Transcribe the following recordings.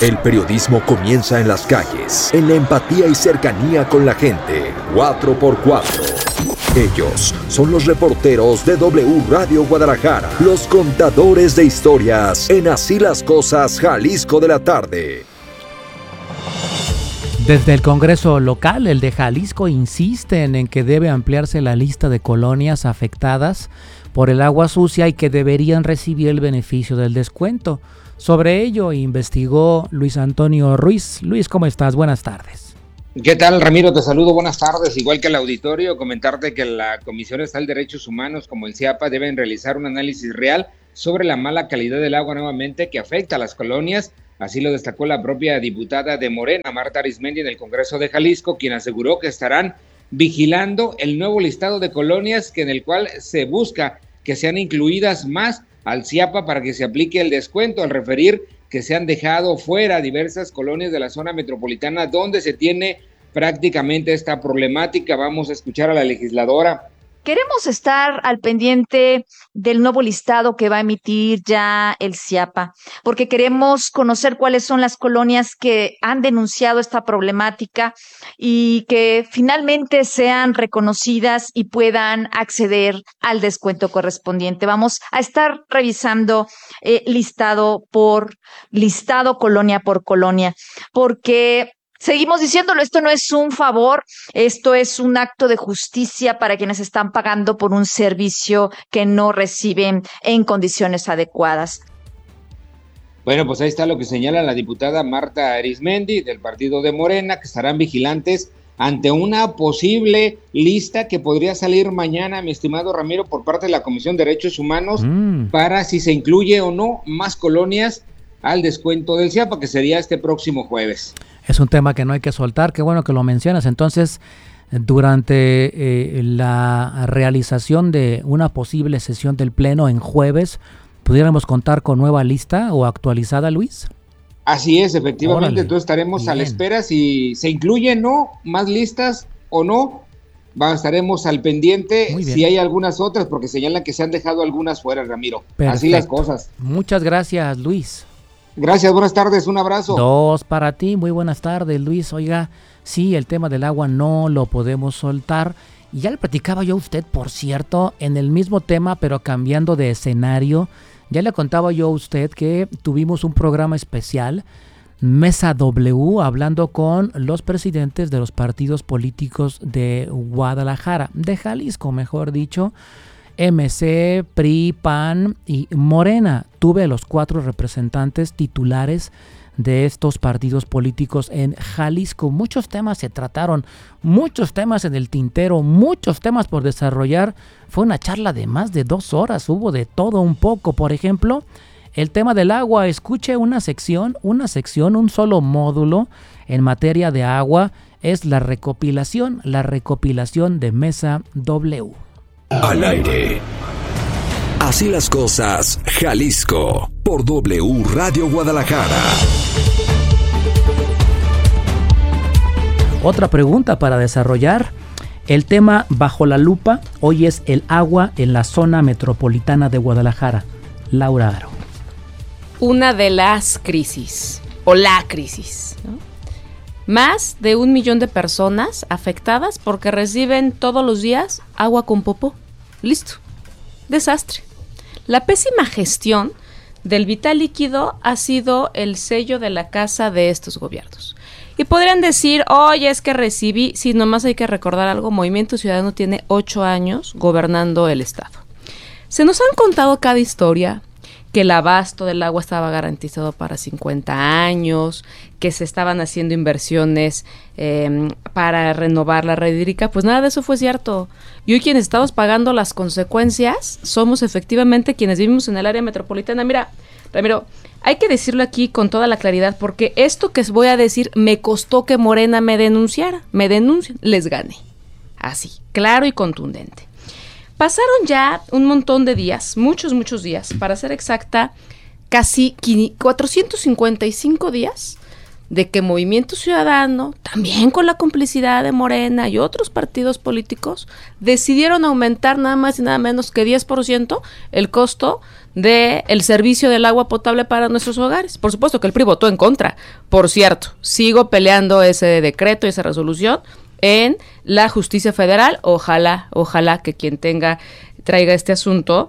El periodismo comienza en las calles, en la empatía y cercanía con la gente. 4x4. Ellos son los reporteros de W Radio Guadalajara, los contadores de historias en Así las Cosas, Jalisco de la tarde. Desde el Congreso local, el de Jalisco, insisten en que debe ampliarse la lista de colonias afectadas por el agua sucia y que deberían recibir el beneficio del descuento. Sobre ello investigó Luis Antonio Ruiz. Luis, ¿cómo estás? Buenas tardes. ¿Qué tal, Ramiro? Te saludo, buenas tardes. Igual que el auditorio, comentarte que la Comisión Estatal de Derechos Humanos como el CIAPA deben realizar un análisis real sobre la mala calidad del agua nuevamente que afecta a las colonias. Así lo destacó la propia diputada de Morena, Marta Arismendi, en el Congreso de Jalisco, quien aseguró que estarán vigilando el nuevo listado de colonias en el cual se busca que sean incluidas más al CIAPA para que se aplique el descuento, al referir que se han dejado fuera diversas colonias de la zona metropolitana donde se tiene prácticamente esta problemática. Vamos a escuchar a la legisladora. Queremos estar al pendiente del nuevo listado que va a emitir ya el CIAPA, porque queremos conocer cuáles son las colonias que han denunciado esta problemática y que finalmente sean reconocidas y puedan acceder al descuento correspondiente. Vamos a estar revisando listado por listado, colonia por colonia, porque seguimos diciéndolo, esto no es un favor, esto es un acto de justicia para quienes están pagando por un servicio que no reciben en condiciones adecuadas. Bueno, pues ahí está lo que señala la diputada Marta Arismendi del partido de Morena, que estarán vigilantes ante una posible lista que podría salir mañana, mi estimado Ramiro, por parte de la Comisión de Derechos Humanos, para si se incluye o no más colonias al descuento del CIAPA, que sería este próximo jueves. Es un tema que no hay que soltar, qué bueno que lo mencionas. Entonces, durante la realización de una posible sesión del Pleno en jueves, ¿pudiéramos contar con nueva lista o actualizada, Luis? Así es, efectivamente. Órale. Entonces estaremos a la espera si se incluyen no más listas o no. Estaremos al pendiente si hay algunas otras, porque señalan que se han dejado algunas fuera, Ramiro. Perfecto. Así las cosas. Muchas gracias, Luis. Gracias, buenas tardes, un abrazo. 2 para ti, muy buenas tardes, Luis. Oiga, sí, el tema del agua no lo podemos soltar. Y ya le platicaba yo a usted, por cierto, en el mismo tema, pero cambiando de escenario. Ya le contaba yo a usted que tuvimos un programa especial, Mesa W, hablando con los presidentes de los partidos políticos de Guadalajara, de Jalisco, mejor dicho, MC, PRI, PAN y Morena. Tuve los 4 representantes titulares de estos partidos políticos en Jalisco. Muchos temas se trataron, muchos temas en el tintero, muchos temas por desarrollar. Fue una charla de más de 2 horas, hubo de todo un poco. Por ejemplo, el tema del agua. Escuche una sección, un solo módulo en materia de agua. Es la recopilación de Mesa W. Al aire. Así las Cosas, Jalisco, por W Radio Guadalajara. Otra pregunta para desarrollar. El tema bajo la lupa hoy es el agua en la zona metropolitana de Guadalajara. Laura Aro. Una de las crisis, o la crisis, ¿no? Más de 1 millón de personas afectadas porque reciben todos los días agua con popó. Listo. Desastre. La pésima gestión del vital líquido ha sido el sello de la casa de estos gobiernos. Y podrían decir, oye, es que recibí, sí, nomás hay que recordar algo, Movimiento Ciudadano tiene 8 años gobernando el estado. Se nos han contado cada historia, que el abasto del agua estaba garantizado para 50 años, que se estaban haciendo inversiones para renovar la red hídrica. Pues nada de eso fue cierto. Y hoy quienes estamos pagando las consecuencias somos efectivamente quienes vivimos en el área metropolitana. Mira, Ramiro, hay que decirlo aquí con toda la claridad, porque esto que voy a decir me costó que Morena me denunciara. Me denuncian, les gané. Así, claro y contundente. Pasaron ya un montón de días, muchos días, para ser exacta, casi 455 días de que Movimiento Ciudadano, también con la complicidad de Morena y otros partidos políticos, decidieron aumentar nada más y nada menos que 10% el costo del servicio del agua potable para nuestros hogares. Por supuesto que el PRI votó en contra. Por cierto, sigo peleando ese decreto y esa resolución en la justicia federal. Ojalá que quien traiga este asunto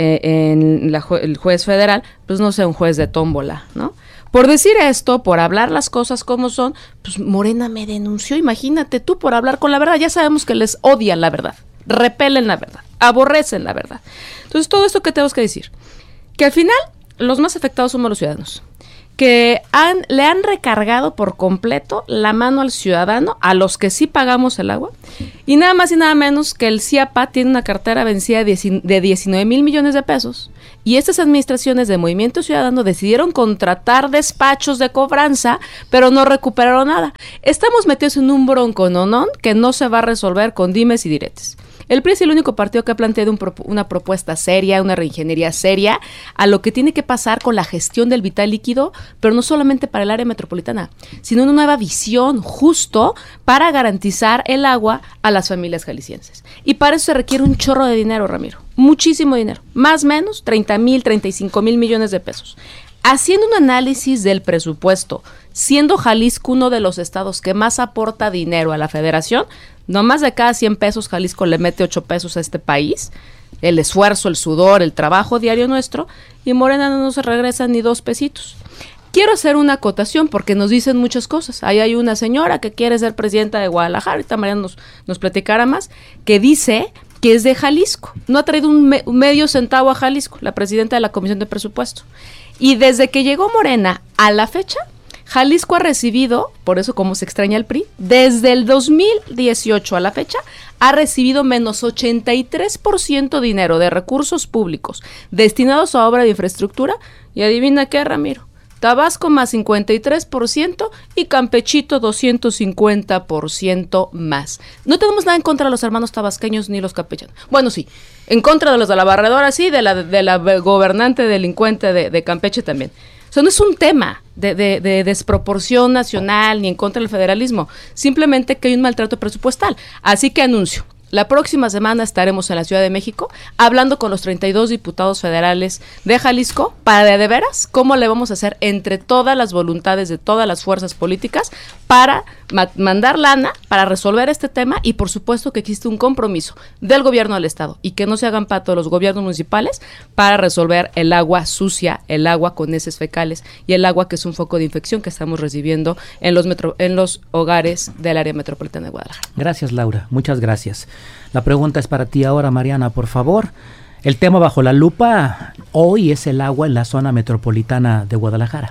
el juez federal, pues no sea un juez de tómbola, ¿no? Por decir esto, por hablar las cosas como son, pues Morena me denunció, imagínate tú, por hablar con la verdad. Ya sabemos que les odian la verdad, repelen la verdad, aborrecen la verdad. Entonces, todo esto que tenemos que decir, que al final los más afectados somos los ciudadanos, que le han recargado por completo la mano al ciudadano, a los que sí pagamos el agua, y nada más y nada menos que el CIAPA tiene una cartera vencida de 19,000 millones de pesos, y estas administraciones de Movimiento Ciudadano decidieron contratar despachos de cobranza, pero no recuperaron nada. Estamos metidos en un broncononón que no se va a resolver con dimes y diretes. El PRI es el único partido que ha planteado una propuesta seria, una reingeniería seria a lo que tiene que pasar con la gestión del vital líquido, pero no solamente para el área metropolitana, sino una nueva visión justo para garantizar el agua a las familias jaliscienses. Y para eso se requiere un chorro de dinero, Ramiro, muchísimo dinero, más o menos 30,000, 35,000 millones de pesos. Haciendo un análisis del presupuesto, siendo Jalisco uno de los estados que más aporta dinero a la federación, nomás de cada 100 pesos Jalisco le mete 8 pesos a este país, el esfuerzo, el sudor, el trabajo diario nuestro, y Morena no nos regresa ni 2 pesitos. Quiero hacer una acotación porque nos dicen muchas cosas. Ahí hay una señora que quiere ser presidenta de Guadalajara, ahorita Mariana nos platicará más, que dice que es de Jalisco. No ha traído un medio centavo a Jalisco, la presidenta de la Comisión de Presupuesto. Y desde que llegó Morena a la fecha, Jalisco ha recibido, por eso como se extraña el PRI, desde el 2018 a la fecha, ha recibido menos 83% dinero de recursos públicos destinados a obra de infraestructura. Y adivina qué, Ramiro, Tabasco más 53% y Campechito 250% más. No tenemos nada en contra de los hermanos tabasqueños ni los campechanos. Bueno, sí, en contra de los de la barredora, sí, de la gobernante delincuente de Campeche también. Eso no es un tema de desproporción nacional ni en contra del federalismo, simplemente que hay un maltrato presupuestal. Así que anuncio, la próxima semana estaremos en la Ciudad de México hablando con los 32 diputados federales de Jalisco para de veras cómo le vamos a hacer entre todas las voluntades de todas las fuerzas políticas para mandar lana para resolver este tema, y por supuesto que existe un compromiso del gobierno del estado y que no se hagan pato los gobiernos municipales para resolver el agua sucia, el agua con heces fecales y el agua que es un foco de infección que estamos recibiendo en los hogares del área metropolitana de Guadalajara. Gracias, Laura, muchas gracias. La pregunta es para ti ahora, Mariana, por favor. El tema bajo la lupa hoy es el agua en la zona metropolitana de Guadalajara.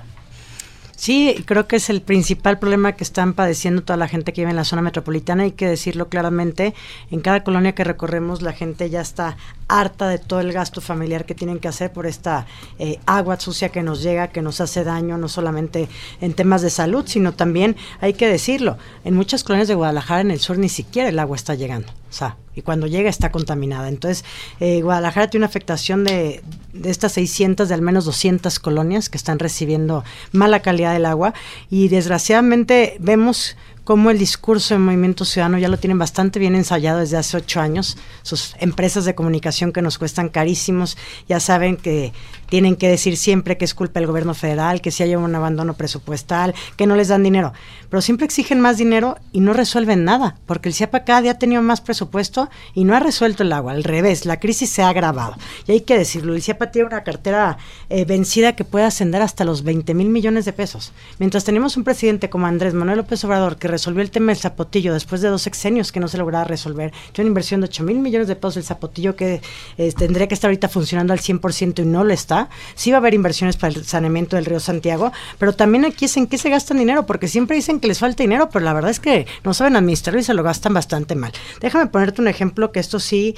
Sí, creo que es el principal problema que están padeciendo toda la gente que vive en la zona metropolitana. Hay que decirlo claramente, en cada colonia que recorremos la gente ya está harta de todo el gasto familiar que tienen que hacer por esta agua sucia que nos llega, que nos hace daño, no solamente en temas de salud, sino también, hay que decirlo, en muchas colonias de Guadalajara, en el sur, ni siquiera el agua está llegando, o sea, y cuando llega está contaminada. Entonces, Guadalajara tiene una afectación de estas 600, de al menos 200 colonias que están recibiendo mala calidad del agua, y desgraciadamente vemos cómo el discurso del Movimiento Ciudadano ya lo tienen bastante bien ensayado desde hace 8 años. Sus empresas de comunicación que nos cuestan carísimos, ya saben que tienen que decir siempre que es culpa del gobierno federal, que si hay un abandono presupuestal, que no les dan dinero, pero siempre exigen más dinero y no resuelven nada, porque el CIAPA cada día ha tenido más presupuesto y no ha resuelto el agua. Al revés, la crisis se ha agravado, y hay que decirlo, el CIAPA tiene una cartera vencida que puede ascender hasta los 20,000 millones de pesos, mientras tenemos un presidente como Andrés Manuel López Obrador que resolvió el tema del Zapotillo después de 2 sexenios que no se lograba resolver. Tiene una inversión de 8,000 millones de pesos el Zapotillo que tendría que estar ahorita funcionando al 100% y no lo está. Sí va a haber inversiones para el saneamiento del río Santiago, pero también aquí es en qué se gastan dinero, porque siempre dicen que les falta dinero, pero la verdad es que no saben administrarlo y se lo gastan bastante mal. Déjame ponerte un ejemplo que esto sí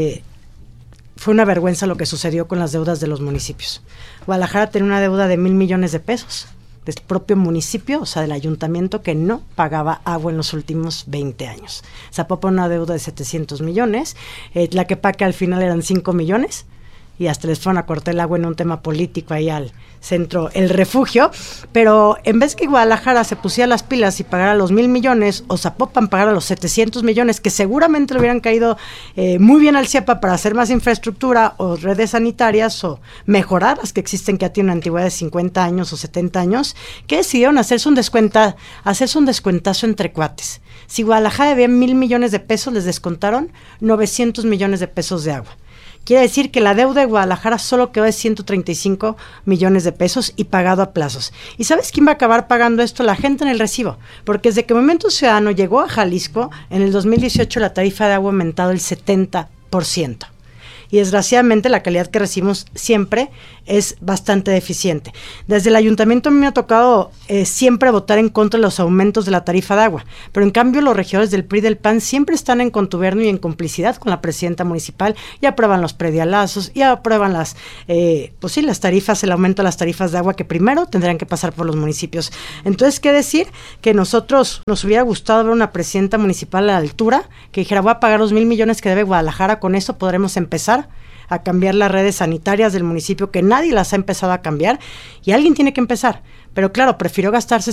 fue una vergüenza lo que sucedió con las deudas de los municipios. Guadalajara tiene una deuda de 1,000 millones de pesos del propio municipio, o sea, del ayuntamiento, que no pagaba agua en los últimos 20 años. Zapopan una deuda de 700 millones, Tlaquepaque al final eran 5 millones, y hasta les fueron a cortar el agua en un tema político ahí al centro, el refugio, pero en vez que Guadalajara se pusiera las pilas y pagara los 1,000 millones, o Zapopan pagara los 700 millones, que seguramente le hubieran caído muy bien al CIAPA para hacer más infraestructura o redes sanitarias o mejorar las que existen, que ya tienen una antigüedad de 50 años o 70 años, que decidieron hacerse un descuentazo entre cuates. Si Guadalajara debía 1,000 millones de pesos, les descontaron 900 millones de pesos de agua. Quiere decir que la deuda de Guadalajara solo quedó de 135 millones de pesos y pagado a plazos. ¿Y sabes quién va a acabar pagando esto? La gente en el recibo. Porque desde que Movimiento Ciudadano llegó a Jalisco, en el 2018 la tarifa de agua ha aumentado el 70%. Y desgraciadamente la calidad que recibimos siempre es bastante deficiente. Desde el ayuntamiento a mí me ha tocado siempre votar en contra de los aumentos de la tarifa de agua, pero en cambio los regidores del PRI y del PAN siempre están en contubernio y en complicidad con la presidenta municipal y aprueban los predialazos y aprueban las tarifas, el aumento de las tarifas de agua que primero tendrán que pasar por los municipios. Entonces, ¿qué decir? Que nosotros nos hubiera gustado ver una presidenta municipal a la altura que dijera, voy a pagar los 1,000 millones que debe Guadalajara, con eso podremos empezar a cambiar las redes sanitarias del municipio, que nadie las ha empezado a cambiar, y alguien tiene que empezar. Pero claro, prefirió gastarse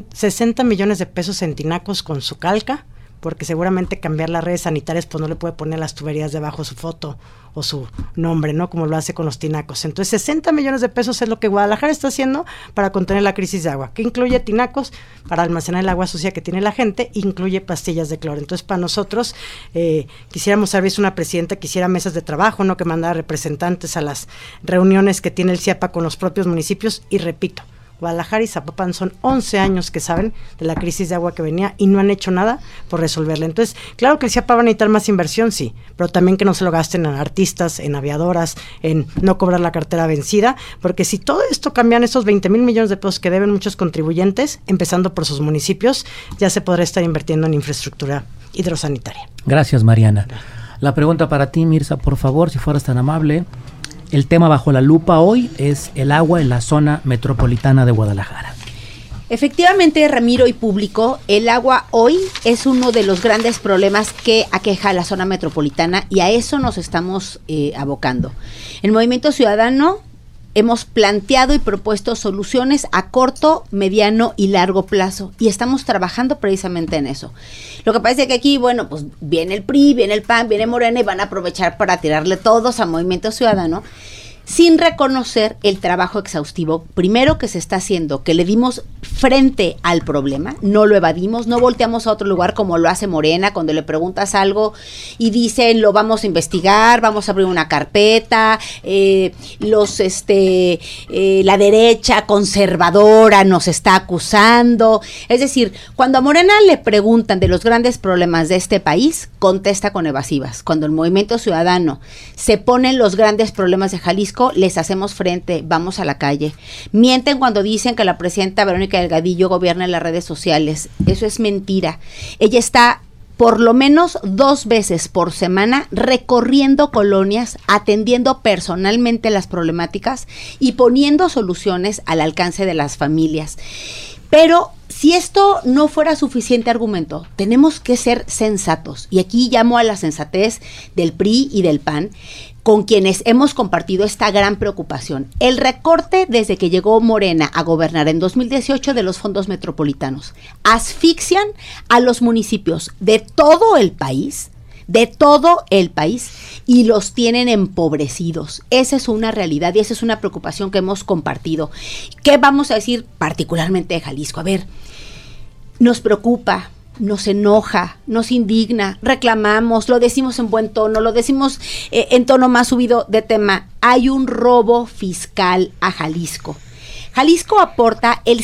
60 millones de pesos en tinacos con su calca, porque seguramente cambiar las redes sanitarias pues no le puede poner las tuberías debajo su foto o su nombre, ¿no? Como lo hace con los tinacos. Entonces 60 millones de pesos es lo que Guadalajara está haciendo para contener la crisis de agua, que incluye tinacos para almacenar el agua sucia que tiene la gente, incluye pastillas de cloro. Entonces para nosotros quisiéramos haber visto una presidenta que hiciera mesas de trabajo, no que mandara representantes a las reuniones que tiene el CIAPA con los propios municipios. Y repito, Guadalajara y Zapopan son 11 años que saben de la crisis de agua que venía y no han hecho nada por resolverla. Entonces, claro que el CIAPA va a necesitar más inversión, sí, pero también que no se lo gasten en artistas, en aviadoras, en no cobrar la cartera vencida, porque si todo esto cambian esos 20,000 millones de pesos que deben muchos contribuyentes, empezando por sus municipios, ya se podrá estar invirtiendo en infraestructura hidrosanitaria. Gracias, Mariana. La pregunta para ti, Mirza, por favor, si fueras tan amable. El tema bajo la lupa hoy es el agua en la zona metropolitana de Guadalajara. Efectivamente, Ramiro y público, el agua hoy es uno de los grandes problemas que aqueja a la zona metropolitana y a eso nos estamos abocando. El Movimiento Ciudadano hemos planteado y propuesto soluciones a corto, mediano y largo plazo y estamos trabajando precisamente en eso. Lo que pasa es que aquí, bueno, pues viene el PRI, viene el PAN, viene Morena y van a aprovechar para tirarle todos a Movimiento Ciudadano sin reconocer el trabajo exhaustivo, primero que se está haciendo, que le dimos frente al problema, no lo evadimos, no volteamos a otro lugar como lo hace Morena cuando le preguntas algo y dicen lo vamos a investigar, vamos a abrir una carpeta, la derecha conservadora nos está acusando. Es decir, cuando a Morena le preguntan de los grandes problemas de este país, contesta con evasivas. Cuando el Movimiento Ciudadano se pone en los grandes problemas de Jalisco, les hacemos frente, vamos a la calle. Mienten cuando dicen que la presidenta Verónica Delgadillo gobierna en las redes sociales. Eso es mentira. Ella está por lo menos 2 veces por semana recorriendo colonias, atendiendo personalmente las problemáticas y poniendo soluciones al alcance de las familias. Pero si esto no fuera suficiente argumento, tenemos que ser sensatos. Y aquí llamo a la sensatez del PRI y del PAN, con quienes hemos compartido esta gran preocupación. El recorte desde que llegó Morena a gobernar en 2018 de los fondos metropolitanos asfixian a los municipios de todo el país, y los tienen empobrecidos. Esa es una realidad y esa es una preocupación que hemos compartido. ¿Qué vamos a decir particularmente de Jalisco? A ver, nos preocupa, nos enoja, nos indigna, reclamamos, lo decimos en buen tono, lo decimos en tono más subido de tema. Hay un robo fiscal a Jalisco. Jalisco aporta el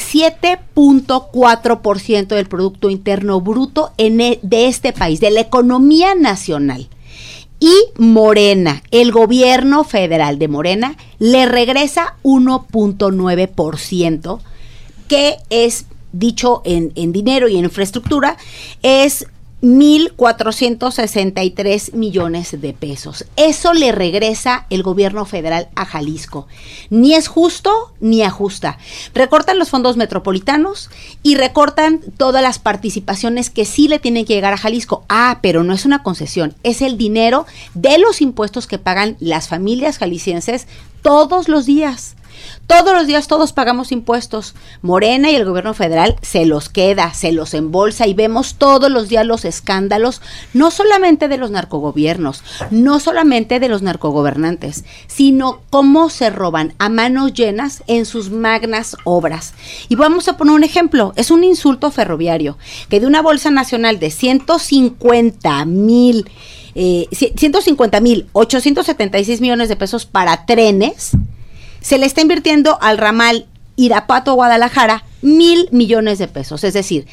7.4% del Producto Interno Bruto de este país, de la economía nacional. Y Morena, el gobierno federal de Morena, le regresa 1.9%, que es, dicho en dinero y en infraestructura, es 1,463 millones de pesos. Eso le regresa el gobierno federal a Jalisco. Ni es justo ni ajusta. Recortan los fondos metropolitanos y recortan todas las participaciones que sí le tienen que llegar a Jalisco. Pero no es una concesión, es el dinero de los impuestos que pagan las familias jaliscienses todos los días. Todos los días todos pagamos impuestos. Morena y el gobierno federal se los queda, se los embolsa y vemos todos los días los escándalos, no solamente de los narcogobiernos, no solamente de los narcogobernantes, sino cómo se roban a manos llenas en sus magnas obras. Y vamos a poner un ejemplo, es un insulto ferroviario, que de una bolsa nacional de 150,876 millones de pesos para trenes, se le está invirtiendo al ramal Irapuato-Guadalajara 1,000 millones de pesos, es decir,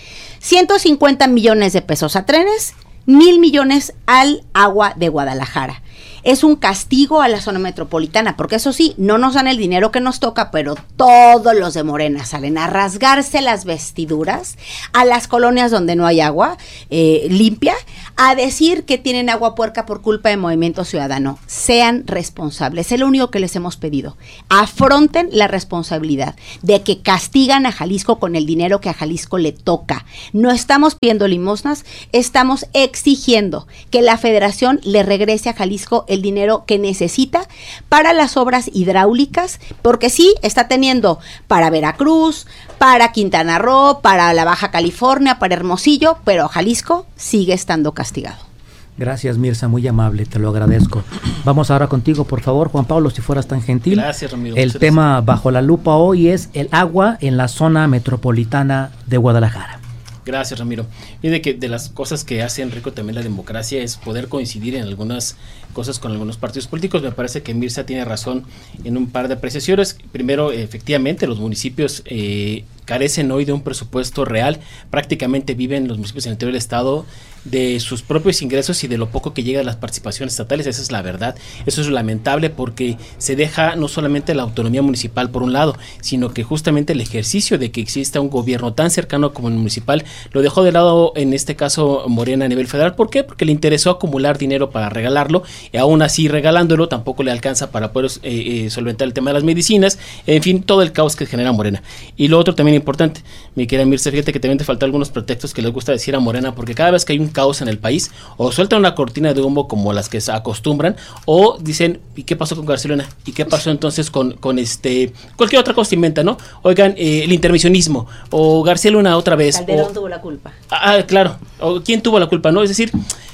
150 millones de pesos a trenes, 1,000 millones al agua de Guadalajara. Es un castigo a la zona metropolitana, porque eso sí, no nos dan el dinero que nos toca, pero todos los de Morena salen a rasgarse las vestiduras a las colonias donde no hay agua limpia, a decir que tienen agua puerca por culpa de Movimiento Ciudadano. Sean responsables, es lo único que les hemos pedido. Afronten la responsabilidad de que castigan a Jalisco con el dinero que a Jalisco le toca. No estamos pidiendo limosnas, estamos exigiendo que la Federación le regrese a Jalisco el dinero que necesita para las obras hidráulicas, porque sí, está teniendo para Veracruz, para Quintana Roo, para la Baja California, para Hermosillo, pero Jalisco sigue estando castigado. Gracias, Mirza, muy amable, te lo agradezco. Vamos ahora contigo, por favor, Juan Pablo, si fueras tan gentil. Gracias, Ramiro. El tema bajo la lupa hoy es el agua en la zona metropolitana de Guadalajara. Gracias, Ramiro. Mire que de las cosas que hacen rico también la democracia es poder coincidir en algunas cosas con algunos partidos políticos. Me parece que Mirza tiene razón en un par de apreciaciones. Primero, efectivamente, los municipios carecen hoy de un presupuesto real. Prácticamente viven los municipios en el interior del estado de sus propios ingresos y de lo poco que llega a las participaciones estatales. Esa es la verdad. Eso es lamentable porque se deja no solamente la autonomía municipal por un lado, sino que justamente el ejercicio de que exista un gobierno tan cercano como el municipal lo dejó de lado, en este caso Morena a nivel federal. ¿Por qué? Porque le interesó acumular dinero para regalarlo, y aún así regalándolo tampoco le alcanza para poder solventar el tema de las medicinas, en fin, todo el caos que genera Morena. Y lo otro también importante, mi querida Mirza, fíjate que también te faltan algunos pretextos que les gusta decir a Morena, porque cada vez que hay un caos en el país, o sueltan una cortina de humo como las que se acostumbran, o dicen, ¿y qué pasó con García? ¿Y qué pasó entonces con cualquier otra cosa inventa, ¿no? Oigan, el intervencionismo, o García Luna otra vez. Calderón tuvo la culpa. Claro, o quién tuvo la culpa, ¿no? Es decir,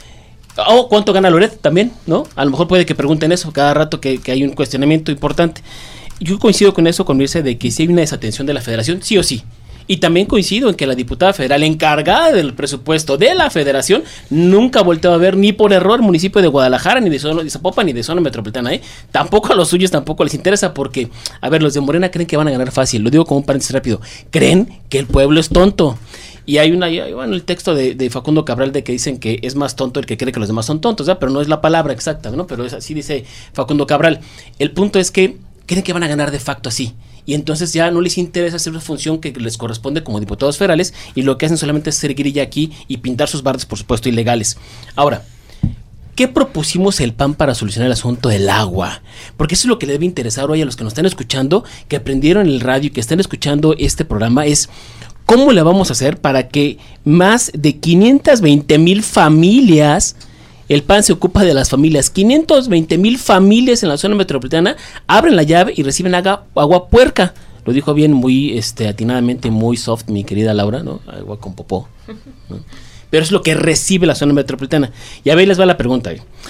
¿cuánto gana Loret también, no? A lo mejor puede que pregunten eso cada rato que hay un cuestionamiento importante. Yo coincido con eso, con Mirza, de que si hay una desatención de la federación, sí o sí. Y también coincido en que la diputada federal encargada del presupuesto de la federación nunca volteó a ver ni por error el municipio de Guadalajara, ni de Zapopan, ni de zona metropolitana, Tampoco a los suyos tampoco les interesa, porque, a ver, los de Morena creen que van a ganar fácil. Lo digo como un paréntesis rápido. Creen que el pueblo es tonto. Y hay el texto de Facundo Cabral de que dicen que es más tonto el que cree que los demás son tontos, pero no es la palabra exacta, ¿no? Pero es así, dice Facundo Cabral. El punto es que creen que van a ganar de facto así. Y entonces ya no les interesa hacer una función que les corresponde como diputados federales, y lo que hacen solamente es hacer grilla aquí y pintar sus bardas, por supuesto, ilegales. Ahora, ¿qué propusimos el PAN para solucionar el asunto del agua? Porque eso es lo que le debe interesar hoy a los que nos están escuchando, que aprendieron el radio y que están escuchando este programa, es ¿cómo le vamos a hacer para que más de 520,000 familias... El PAN se ocupa de las familias, 520,000 familias en la zona metropolitana abren la llave y reciben agua puerca? Lo dijo bien, muy atinadamente, muy soft, mi querida Laura, ¿no? Agua con popó, ¿no? Pero es lo que recibe la zona metropolitana. Y a ver, les va la pregunta.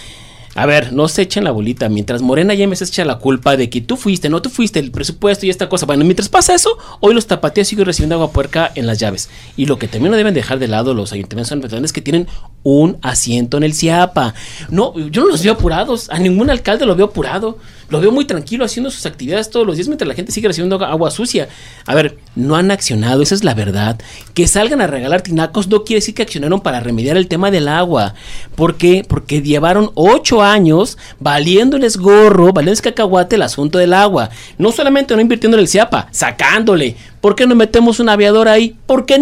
A ver, no se echen la bolita. Mientras Morena ya me se echa la culpa de que tú fuiste, el presupuesto y esta cosa. Bueno, mientras pasa eso, hoy los tapatíos siguen recibiendo agua puerca en las llaves. Y lo que también no deben dejar de lado los ayuntamientos es que tienen un asiento en el CIAPA. No, yo no los veo apurados. A ningún alcalde lo veo apurado. Lo veo muy tranquilo haciendo sus actividades todos los días mientras la gente sigue recibiendo agua sucia. A ver, no han accionado, esa es la verdad. Que salgan a regalar tinacos no quiere decir que accionaron para remediar el tema del agua. ¿Por qué? Porque llevaron 8 años valiéndoles gorro, valiéndoles cacahuate el asunto del agua. No solamente no invirtiendo en el CIAPA, sacándole. ¿Por qué no metemos un aviador ahí? ¿Por qué no?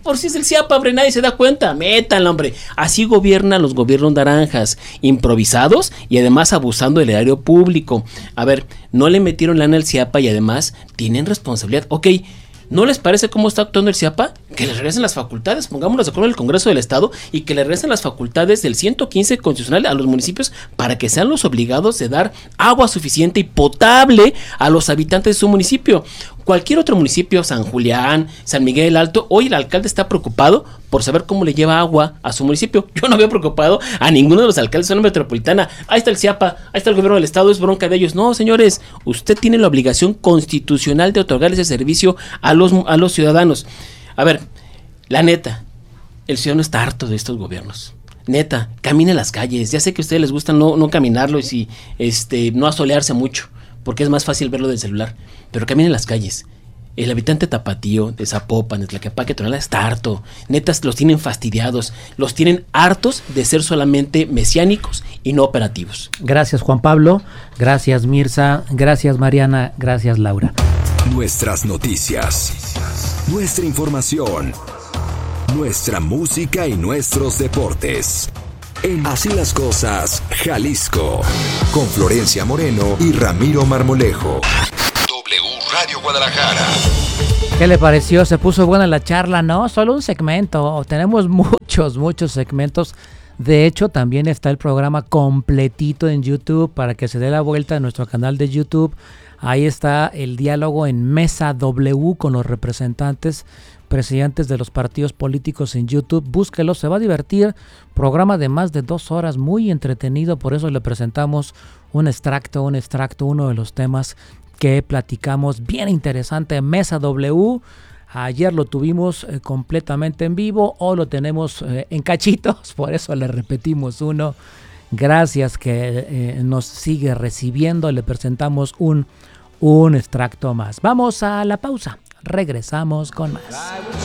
por si es el CIAPA, hombre, nadie se da cuenta. Métanlo, hombre. Así gobiernan los gobiernos naranjas, improvisados y además abusando del erario público. A ver, no le metieron lana al CIAPA y además tienen responsabilidad. Ok, ¿no les parece cómo está actuando el CIAPA? Que le regresen las facultades, pongámonos de acuerdo en el Congreso del Estado, y que le regresen las facultades del 115 constitucional a los municipios para que sean los obligados de dar agua suficiente y potable a los habitantes de su municipio. Cualquier otro municipio, San Julián, San Miguel del Alto, hoy el alcalde está preocupado por saber cómo le lleva agua a su municipio. Yo no veo preocupado a ninguno de los alcaldes de la zona metropolitana. Ahí está el CIAPA, ahí está el gobierno del estado, es bronca de ellos. No, señores, usted tiene la obligación constitucional de otorgar ese servicio a los ciudadanos. A ver, la neta, el ciudadano está harto de estos gobiernos. Neta, camine las calles. Ya sé que a ustedes les gusta no caminarlo y si no asolearse mucho, porque es más fácil verlo del celular. Pero caminen las calles. El habitante tapatío, de Zapopan, de Tlaquepaque, Tonalá, está harto. Netas, los tienen fastidiados. Los tienen hartos de ser solamente mesiánicos y no operativos. Gracias, Juan Pablo. Gracias, Mirza. Gracias, Mariana. Gracias, Laura. Nuestras noticias. Nuestra información. Nuestra música y nuestros deportes. En Así las Cosas, Jalisco. Con Florencia Moreno y Ramiro Marmolejo. Radio Guadalajara. ¿Qué le pareció? Se puso buena la charla, ¿no? Solo un segmento. Tenemos muchos segmentos. De hecho, también está el programa completito en YouTube para que se dé la vuelta a nuestro canal de YouTube. Ahí está el diálogo en Mesa W con los representantes, presidentes de los partidos políticos en YouTube. Búsquelo, se va a divertir. Programa de más de 2 horas, muy entretenido. Por eso le presentamos un extracto, uno de los temas que platicamos, bien interesante. Mesa W, ayer lo tuvimos completamente en vivo, hoy lo tenemos en cachitos, por eso le repetimos uno. Gracias que nos sigue recibiendo, le presentamos un extracto más. Vamos a la pausa, regresamos con más.